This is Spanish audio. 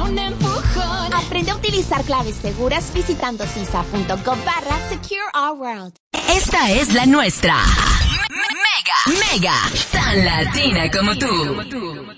un empujón. Aprende a utilizar claves seguras visitando cisa.gov/Secure Our World. Esta es la nuestra. Mega, tan latina como tú.